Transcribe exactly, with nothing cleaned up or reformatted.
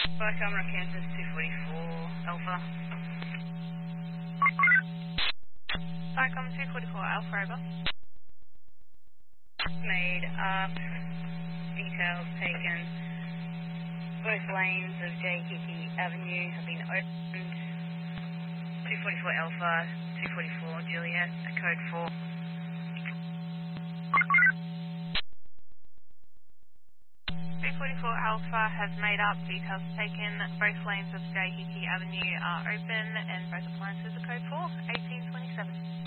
Flight camera Kansas two forty-four Alpha. Cycom two forty-four Alpha over. Made up. Details taken. Both lanes of J. Hickey Avenue have been opened. two forty-four Alpha, two forty-four Juliet, code four. two forty-four Alpha has made up. Details taken. Both lanes of J. Hickey Avenue are open and both appliances are code four, eighteen twenty-seven.